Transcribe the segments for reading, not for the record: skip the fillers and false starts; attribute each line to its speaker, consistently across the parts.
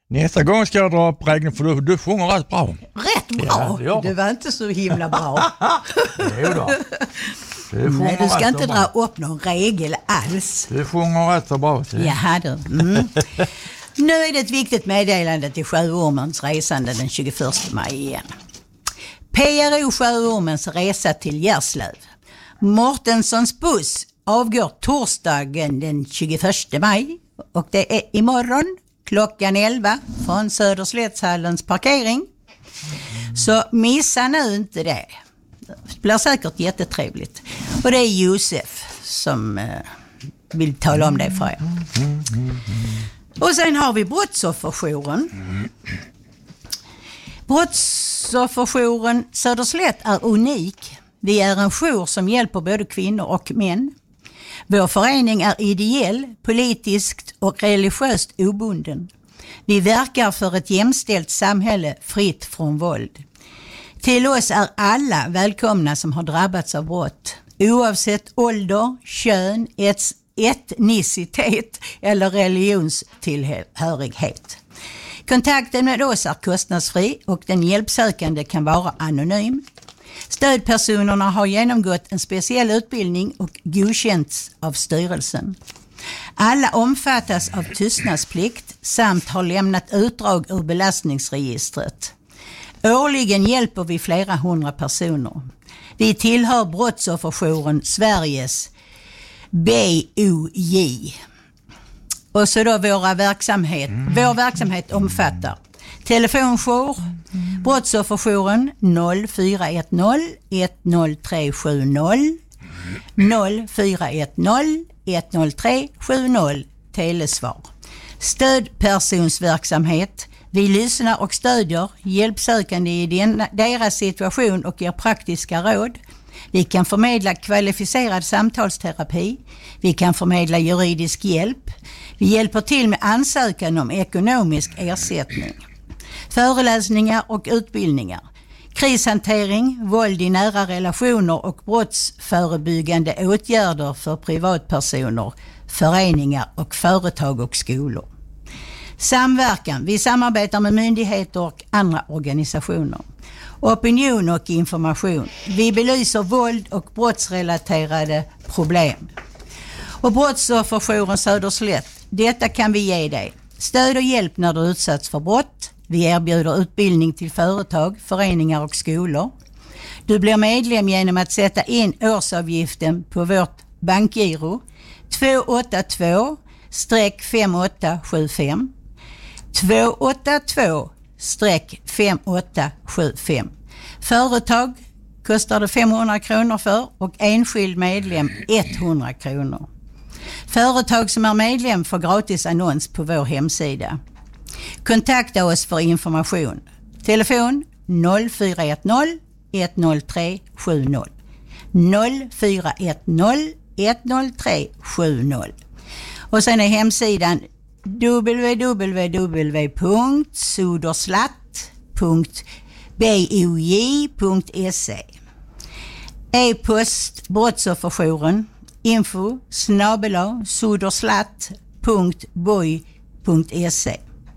Speaker 1: Nästa gång ska jag dra upp regeln för du sjunger rätt bra.
Speaker 2: Rätt bra?
Speaker 1: Ja,
Speaker 2: det var inte så himla bra.
Speaker 1: Jo då.
Speaker 2: Nej, du ska inte dra upp någon regel alls.
Speaker 1: Du sjunger rätt så bra.
Speaker 2: Jaha du. Nu är det ett viktigt meddelande till Sjöormens resande den 21 maj igen. PRO Sjöormens resa till Gärslöv. Mortenssons buss avgår torsdagen den 21 maj och det är imorgon klockan 11 från Söderslättshallens parkering. Så missa nu inte det. Det blir säkert jättetrevligt. Och det är Josef som vill tala om det för er. Och sen har vi brottsofferjouren. Brottsofferjouren Söderslätt är unik. Vi är en jour som hjälper både kvinnor och män. Vår förening är ideell, politiskt och religiöst obunden. Vi verkar för ett jämställt samhälle fritt från våld. Till oss är alla välkomna som har drabbats av brott, oavsett ålder, kön, etnicitet eller religionstillhörighet. Kontakten med oss är kostnadsfri och den hjälpsökande kan vara anonym. Stödpersonerna har genomgått en speciell utbildning och godkänts av styrelsen. Alla omfattas av tystnadsplikt samt har lämnat utdrag ur belastningsregistret. Årligen hjälper vi flera hundra personer. Vi tillhör brottsofferjouren Sveriges BOJ. Och så då vår verksamhet omfattar telefonjour, brottsofferjouren 0410 10370 0410 10370 telesvar. Stödpersonsverksamhet. Vi lyssnar och stödjer hjälpsökande i deras situation och ger praktiska råd. Vi kan förmedla kvalificerad samtalsterapi. Vi kan förmedla juridisk hjälp. Vi hjälper till med ansökan om ekonomisk ersättning. Föreläsningar och utbildningar. Krishantering, våld i nära relationer och brottsförebyggande åtgärder för privatpersoner, föreningar och företag och skolor. Samverkan. Vi samarbetar med myndigheter och andra organisationer. Opinion och information. Vi belyser våld och brottsrelaterade problem. Och brottsofferjouren Söderslätt. Detta kan vi ge dig. Stöd och hjälp när du utsatts för brott. Vi erbjuder utbildning till företag, föreningar och skolor. Du blir medlem genom att sätta in årsavgiften på vårt bankgiro 282-5875. 282-5875. Företag kostar det 500 kronor för och enskild medlem 100 kronor. Företag som är medlem får gratis annons på vår hemsida. Kontakta oss för information. Telefon 0410 10370. 0410 10370. Och sen är hemsidan www.soderslatt.boj.se. E-post brottsofferjouren info@soderslatt.boj.se.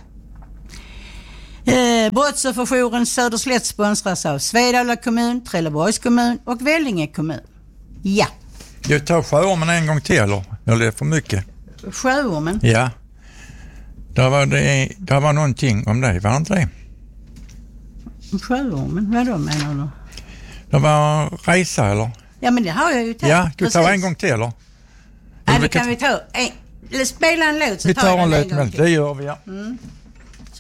Speaker 2: Brottsofferjouren Söderslätt sponsras av Svedala kommun, Trelleborgs kommun och Vellinge kommun. Ja.
Speaker 1: Jag tar Sjöormen en gång till eller är det för mycket?
Speaker 2: Sjöormen?
Speaker 1: Ja. Där var någonting om det, var inte det?
Speaker 2: Sjöormen? Vad då menar du?
Speaker 1: Det var resa eller?
Speaker 2: Ja, men det har jag ju tagit.
Speaker 1: Ja, du tar en gång till eller?
Speaker 2: Ja, då kan vi ta spela en låt så
Speaker 1: vi
Speaker 2: tar jag
Speaker 1: en
Speaker 2: den
Speaker 1: låt,
Speaker 2: en gång till.
Speaker 1: Det gör vi, ja.